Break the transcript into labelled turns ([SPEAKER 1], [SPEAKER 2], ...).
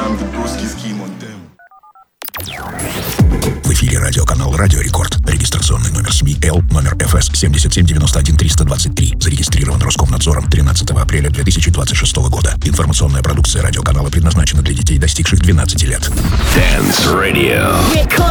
[SPEAKER 1] В эфире радиоканал «Радио Рекорд». Регистрационный номер СМИ Л, номер ФС 7791-323. Зарегистрирован Роскомнадзором 13 апреля 2026 года. Информационная продукция радиоканала предназначена для детей, достигших 12 лет.
[SPEAKER 2] Dance Radio.